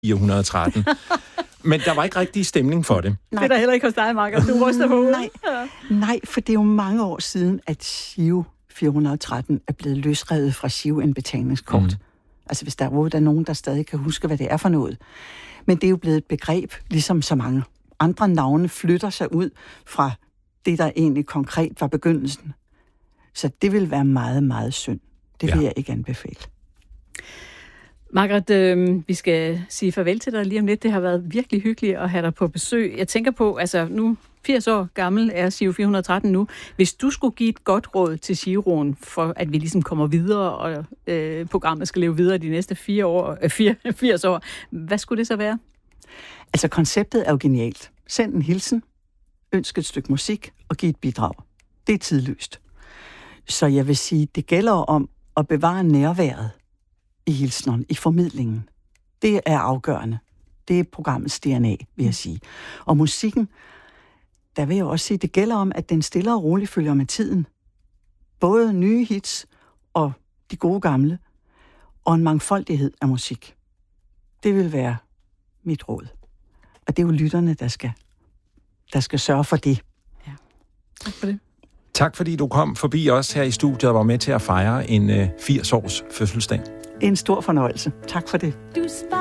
413. Men der var ikke rigtig stemning for det. Nej. Det er der heller ikke hos dig, Marker. Du ryster på hovedet. Nej, for det er jo mange år siden, at Giro 413 er blevet løsrevet fra Giro-indbetalingskort. Altså hvis der er nogen, der stadig kan huske, hvad det er for noget. Men det er jo blevet et begreb, ligesom så mange andre navne flytter sig ud fra det, der egentlig konkret var begyndelsen. Så det vil være meget, meget synd. Det vil jeg ikke anbefale. Margrethe, vi skal sige farvel til dig lige om lidt. Det har været virkelig hyggeligt at have dig på besøg. Jeg tænker på, altså nu 80 år gammel er Giro 413 nu. Hvis du skulle give et godt råd til Giroen, for at vi ligesom kommer videre, og programmet skal leve videre de næste 80 år, hvad skulle det så være? Altså konceptet er jo genialt. Send en hilsen, ønsk et stykke musik og giv et bidrag. Det er tidløst. Så jeg vil sige, det gælder om at bevare nærværet i hilsneren, i formidlingen. Det er afgørende. Det er programmets DNA, vil jeg sige. Og musikken, der vil jeg også sige, det gælder om, at den stille og roligt følger med tiden. Både nye hits og de gode gamle, og en mangfoldighed af musik. Det vil være mit råd. Og det er jo lytterne, der skal sørge for det. Ja. Tak for det. Tak fordi du kom forbi os her i studiet og var med til at fejre en 80-års fødselsdag. En stor fornøjelse. Tak for det.